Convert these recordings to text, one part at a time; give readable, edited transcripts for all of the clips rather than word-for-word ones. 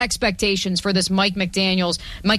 expectations for this Mike McDaniel,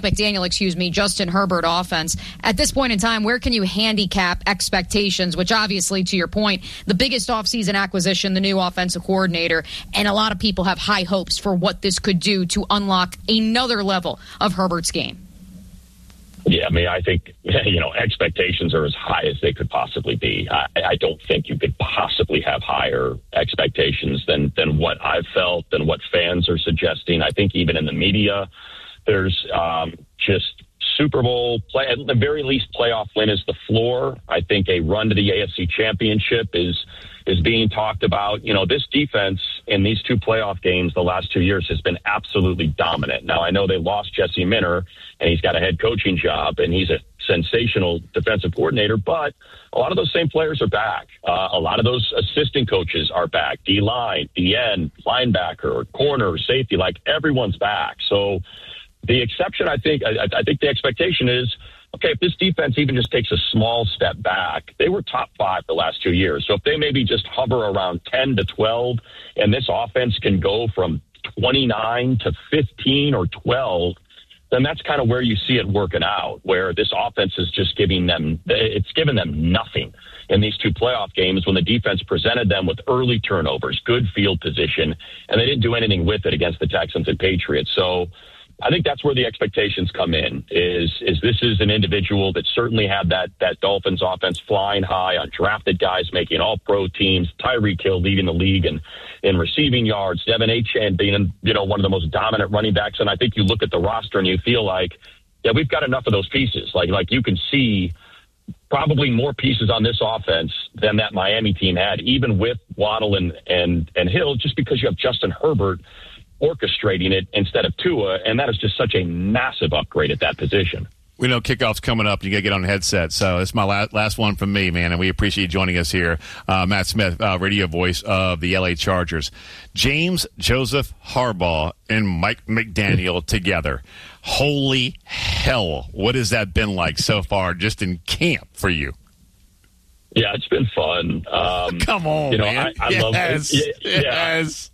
Justin Herbert offense. At this point in time, where can you handicap expectations, which obviously, to your point, the biggest offseason acquisition, the new offensive coordinator, and a lot of people have high hopes for what this could do to unlock another level of Herbert's game. Yeah, I mean, I think, expectations are as high as they could possibly be. I don't think you could possibly have higher expectations than what I've felt, than what fans are suggesting. I think even in the media, there's just Super Bowl play, at the very least playoff win is the floor. I think a run to the AFC Championship is being talked about. This defense in these two playoff games the last 2 years has been absolutely dominant. Now, I know they lost Jesse Minter, and he's got a head coaching job, and he's a sensational defensive coordinator, but a lot of those same players are back. A lot of those assistant coaches are back. D-line, D-end, linebacker, corner, safety, like everyone's back. So the exception, I think the expectation is, okay, if this defense even just takes a small step back, they were top 5 the last 2 years. So if they maybe just hover around 10 to 12, and this offense can go from 29 to 15 or 12, then that's kind of where you see it working out, where this offense is just given them nothing in these two playoff games when the defense presented them with early turnovers, good field position, and they didn't do anything with it against the Texans and Patriots. So I think that's where the expectations come in, is this is an individual that certainly had that Dolphins offense flying high on drafted guys making all-pro teams, Tyreek Hill leading the league in receiving yards, Devin Achane being one of the most dominant running backs. And I think you look at the roster and you feel like, yeah, we've got enough of those pieces. Like you can see probably more pieces on this offense than that Miami team had, even with Waddle and Hill, just because you have Justin Herbert orchestrating it instead of Tua, and that is just such a massive upgrade at that position. We know kickoff's coming up. You got to get on the headset. So it's my last one from me, man, and we appreciate you joining us here. Matt Smith, radio voice of the LA Chargers. James Joseph Harbaugh and Mike McDaniel together. Holy hell. What has that been like so far just in camp for you? Yeah, it's been fun. Come on, man. I love it. Yes.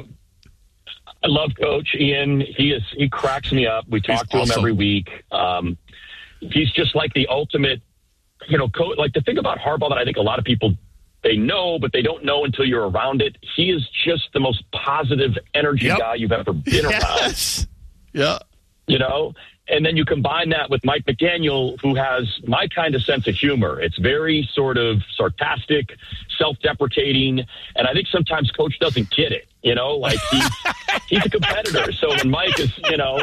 I love Coach Ian. He cracks me up. We talk to him every week. He's just like the ultimate, coach. Like the thing about Harbaugh that I think a lot of people, they know, but they don't know until you're around it. He is just the most positive energy guy you've ever been around. Yeah. And then you combine that with Mike McDaniel, who has my kind of sense of humor. It's very sort of sarcastic, self-deprecating, and I think sometimes Coach doesn't get it. Like he's a competitor. So when Mike is,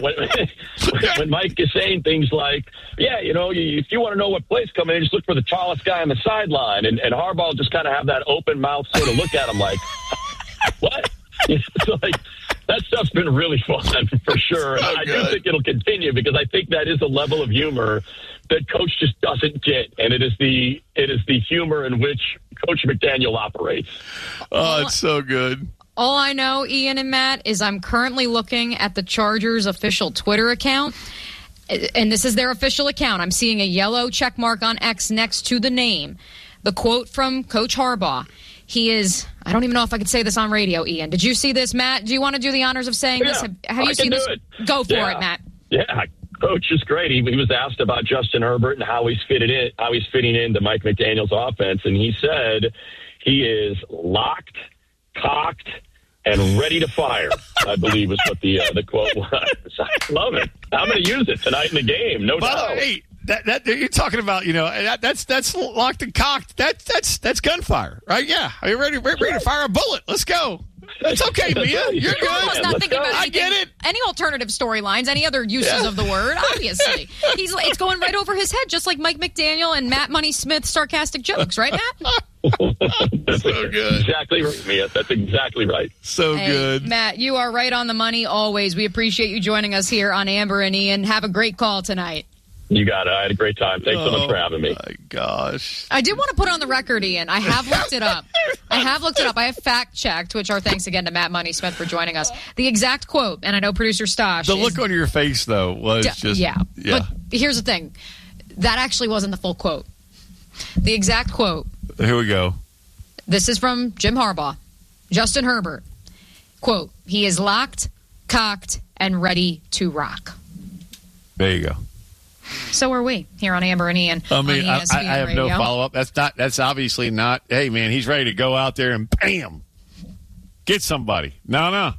when Mike is saying things like, if you want to know what play's coming in, just look for the tallest guy on the sideline. And Harbaugh will just kind of have that open mouth sort of look at him like, what? So that stuff's been really fun for sure. And I do think it'll continue because I think that is a level of humor that Coach just doesn't get. And it is the humor in which Coach McDaniel operates. Oh, it's so good. All I know, Ian and Matt, is I'm currently looking at the Chargers' official Twitter account, and this is their official account. I'm seeing a yellow check mark on X next to the name. The quote from Coach Harbaugh. He is, I don't even know if I could say this on radio, Ian. Did you see this, Matt? Do you want to do the honors of saying this? Have you seen this? Go for it, Matt. Yeah, Coach is great. He was asked about Justin Herbert and how he's fitting into Mike McDaniel's offense, and he said he is locked, cocked, and ready to fire, I believe is what the quote was. I love it. I'm going to use it tonight in the game, no doubt. Hey, that you're talking about, that's locked and cocked. That's gunfire, right? Yeah. Are you ready to fire a bullet? Let's go. That's okay, Mia. You're good. I was not thinking about I get it. Any alternative storylines, any other uses of the word, obviously. It's going right over his head, just like Mike McDaniel and Matt Money Smith sarcastic jokes, right, Matt? That's so good. Exactly right, Mia. That's exactly right. So good. Matt, you are right on the money always. We appreciate you joining us here on Amber and Ian. Have a great call tonight. You got it. I had a great time. Thanks so much for having me. Oh, my gosh. I did want to put on the record, Ian. I have looked it up. I have fact-checked, which our thanks again to Matt Money Smith for joining us. The exact quote, and I know producer Stosh. The look on your face, though, was just... Yeah. But here's the thing. That actually wasn't the full quote. The exact quote. Here we go. This is from Jim Harbaugh. Justin Herbert. Quote, he is locked, cocked, and ready to rock. There you go. So are we here on Amber and Ian. I mean, on ESPN I have Radio. no follow-up. That's obviously not, hey, man, he's ready to go out there and bam, get somebody. No.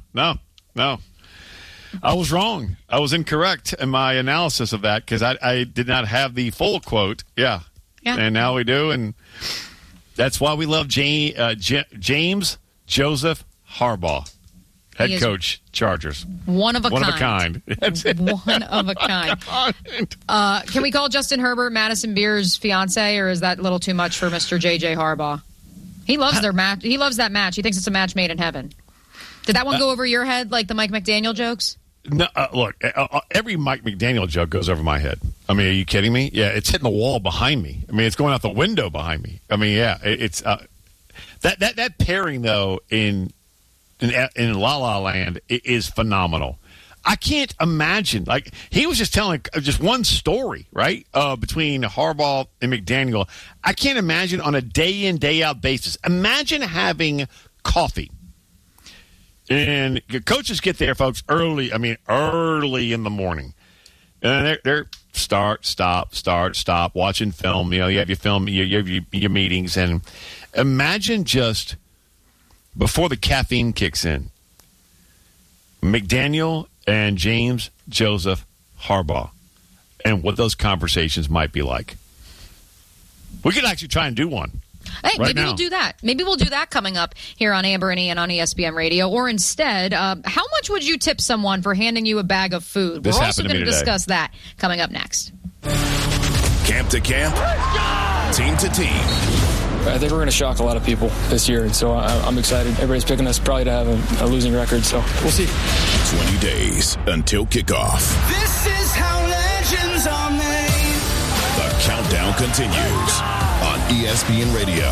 I was wrong. I was incorrect in my analysis of that because I did not have the full quote. Yeah. And now we do, and that's why we love James Joseph Harbaugh, head coach, Chargers. One of a kind. That's it. One of a kind. Can we call Justin Herbert Madison Beer's fiance, or is that a little too much for Mr. J.J. Harbaugh? He loves their match. He loves that match. He thinks it's a match made in heaven. Did that one go over your head like the Mike McDaniel jokes? No, look, every Mike McDaniel joke goes over my head. I mean, are you kidding me? Yeah, it's hitting the wall behind me. I mean, it's going out the window behind me. I mean, yeah, it's that pairing though in La La Land is phenomenal. I can't imagine. Like, he was just telling just one story, right, between Harbaugh and McDaniel. I can't imagine on a day in, day out basis. Imagine having coffee. And coaches get there, folks, early in the morning. And they're start, stop, watching film. You know, you have your film, you have your meetings. And imagine just before the caffeine kicks in, McDaniel and James Joseph Harbaugh, and what those conversations might be like. We could actually try and do one. Hey, maybe we'll do that. Maybe we'll do that coming up here on Amber and Ian on ESPN Radio. Or instead, how much would you tip someone for handing you a bag of food? We're also going to discuss that coming up next. Camp to camp, team to team. I think we're going to shock a lot of people this year, and so I'm excited. Everybody's picking us probably to have a losing record, so we'll see. 20 days until kickoff. This is how legends are made. The countdown continues on ESPN Radio.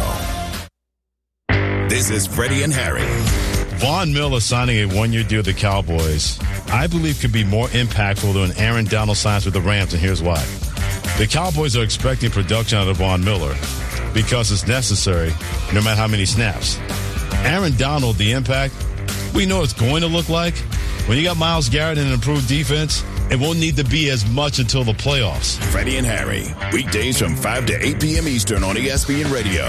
This is Freddie and Harry. Von Miller signing a one-year deal with the Cowboys, I believe, could be more impactful than Aaron Donald signs with the Rams, and here's why. The Cowboys are expecting production out of Von Miller because it's necessary no matter how many snaps. Aaron Donald, the impact, we know it's going to look like. When you got Myles Garrett and an improved defense, it won't need to be as much until the playoffs. Freddie and Harry, weekdays from 5 to 8 p.m. Eastern on ESPN Radio.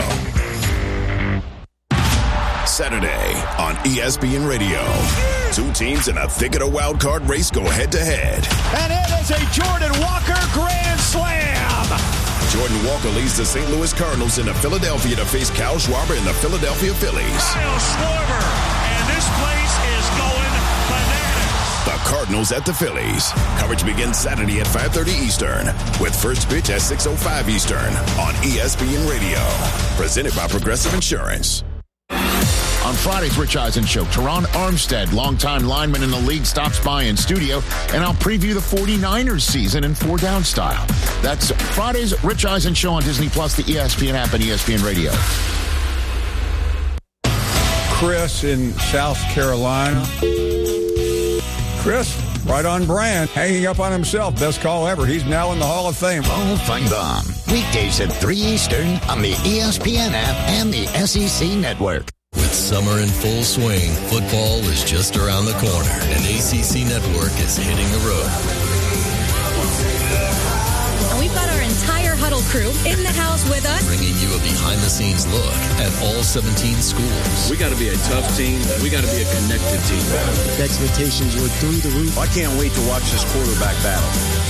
Saturday on ESPN Radio. Two teams in a thick of the wild card race go head-to-head. And it is a Jordan Walker grand slam. Jordan Walker leads the St. Louis Cardinals into Philadelphia to face Kyle Schwarber and the Philadelphia Phillies. Kyle Schwarber, and this place is going bananas. The Cardinals at the Phillies. Coverage begins Saturday at 5:30 Eastern with first pitch at 6:05 Eastern on ESPN Radio. Presented by Progressive Insurance. On Friday's Rich Eisen Show, Teron Armstead, longtime lineman in the league, stops by in studio, and I'll preview the 49ers season in 4-down style. That's Friday's Rich Eisen Show on Disney+, the ESPN app, and ESPN Radio. Chris in South Carolina. Chris, right on brand, hanging up on himself. Best call ever. He's now in the Hall of Fame. Paul Feinbaum, weekdays at 3 Eastern on the ESPN app and the SEC Network. With summer in full swing, football is just around the corner, and ACC Network is hitting the road. And we've got our entire Huddle crew in the house with us, bringing you a behind-the-scenes look at all 17 schools. We got to be a tough team. We got to be a connected team. The expectations were through the roof. I can't wait to watch this quarterback battle.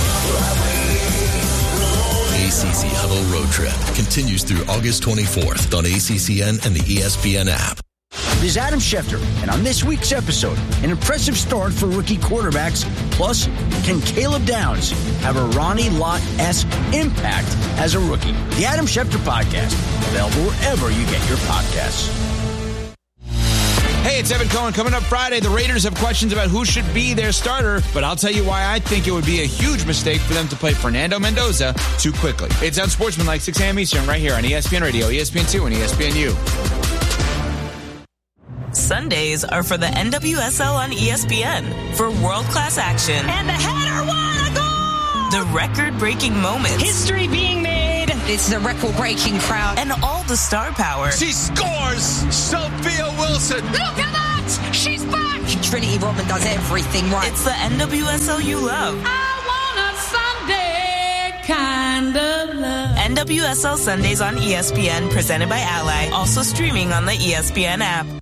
ACC Huddle Road Trip continues through August 24th on ACCN and the ESPN app. This is Adam Schefter, and on this week's episode, an impressive start for rookie quarterbacks. Plus, can Caleb Downs have a Ronnie Lott-esque impact as a rookie? The Adam Schefter Podcast, available wherever you get your podcasts. Hey, it's Evan Cohen. Coming up Friday, the Raiders have questions about who should be their starter, but I'll tell you why I think it would be a huge mistake for them to play Fernando Mendoza too quickly. It's Unsportsmanlike, 6 a.m. Eastern, right here on ESPN Radio, ESPN2, and ESPNU. Sundays are for the NWSL on ESPN for world-class action. And the header won a goal! The record-breaking moments. History being made. It's the record-breaking crowd. And all the star power. She scores! Sophia Wilson! Look at that! She's back! Trinity Rodman does everything right. It's the NWSL you love. I want a Sunday kind of love. NWSL Sundays on ESPN, presented by Ally. Also streaming on the ESPN app.